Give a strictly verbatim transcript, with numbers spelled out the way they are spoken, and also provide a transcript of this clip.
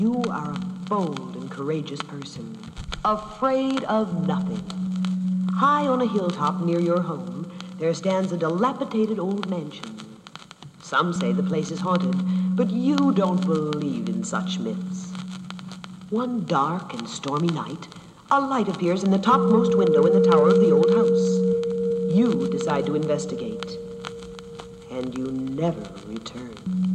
You are a bold and courageous person, afraid of nothing. High on a hilltop near your home, there stands a dilapidated old mansion. Some say the place is haunted, but you don't believe in such myths. One dark and stormy night, a light appears in the topmost window in the tower of the old house. You decide to investigate, and you never return.